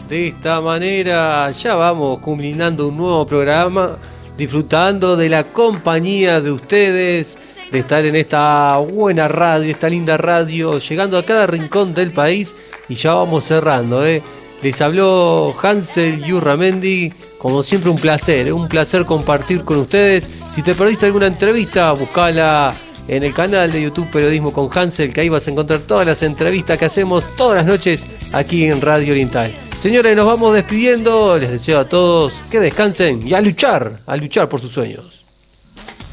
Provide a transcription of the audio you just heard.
De esta manera ya vamos culminando un nuevo programa, disfrutando de la compañía de ustedes, de estar en esta buena radio, esta linda radio, llegando a cada rincón del país y ya vamos cerrando. Les habló Hansel Yurramendi, como siempre un placer compartir con ustedes. Si te perdiste alguna entrevista, buscala en el canal de YouTube Periodismo con Hansel, que ahí vas a encontrar todas las entrevistas que hacemos todas las noches aquí en Radio Oriental. Señores, nos vamos despidiendo, les deseo a todos que descansen y a luchar por sus sueños.